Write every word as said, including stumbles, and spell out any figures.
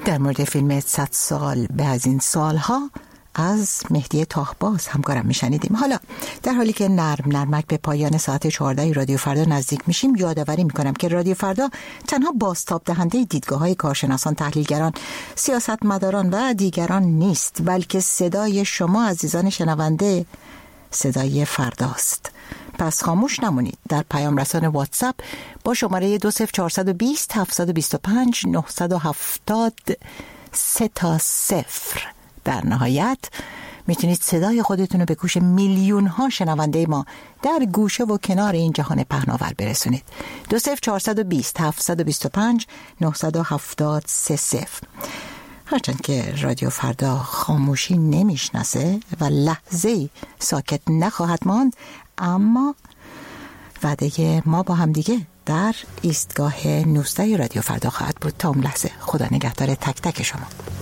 در مورد فیلم صد سال به از این سالها از مهدی تاهباز همکارم میشنیدیم. حالا در حالی که نرم نرمک به پایان ساعت چهارده رادیو فردا نزدیک میشیم، یادآوری میکنم که رادیو فردا تنها بازتاب دهنده دیدگاه‌های کارشناسان، تحلیلگران، سیاستمداران و دیگران نیست، بلکه صدای شما عزیزان شنونده صدای فرداست. پس خاموش نمونید. در پیام رسان واتساپ با شماره دو صفر چهار دو صفر هفت دو پنج نه هفت سه تا صفر در نهایت میتونید صدای خودتون رو به گوش میلیون ها شنونده ما در گوشه و کنار این جهان پهناور برسونید. دو صفر چهار دو صفر هفت دو پنج نه هفت سه صفر. هرچند که رادیو فردا خاموشی نمیشناسه و لحظه‌ای ساکت نخواهد ماند، اما وعده ما با هم دیگه در ایستگاه نوزده رادیو فردا خواهد بود. تا اون لحظه خدا نگهدار تک تک شما.